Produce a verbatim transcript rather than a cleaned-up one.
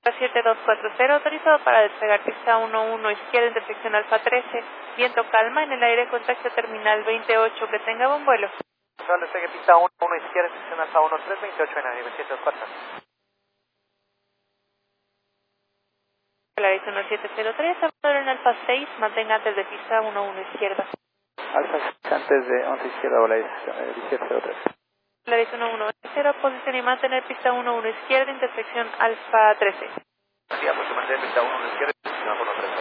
siete dos cuatro cero, autorizado para despegar pista uno uno izquierda, intersección Alfa trece, viento calma, en el aire contacto terminal veintiocho, que tenga buen vuelo. Control, despegue pista uno uno izquierda, intersección Alfa uno tres, veintiocho en aire, siete dos cuatro. Polaris uno siete cero tres, ahora en Alfa seis, mantenga antes de pista uno uno izquierda. Alfa antes de once izquierda, Polaris diecisiete cero tres. Polaris uno uno cero, posición y mantener pista uno uno izquierda, intersección Alfa trece. Sí, aproximadamente pista uno uno izquierda, intersección Alfa uno tres.